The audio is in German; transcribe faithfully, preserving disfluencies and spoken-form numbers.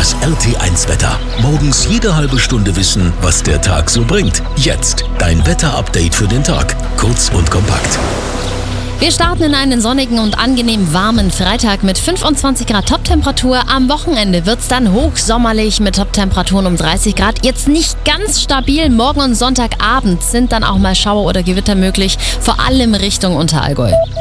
Das R T eins Wetter. Morgens jede halbe Stunde wissen, was der Tag so bringt. Jetzt dein Wetterupdate für den Tag. Kurz und kompakt. Wir starten in einen sonnigen und angenehm warmen Freitag mit fünfundzwanzig Grad Toptemperatur. Am Wochenende wird es dann hochsommerlich mit Toptemperaturen um dreißig Grad. Jetzt nicht ganz stabil. Morgen und Sonntagabend sind dann auch mal Schauer oder Gewitter möglich, vor allem Richtung Unterallgäu.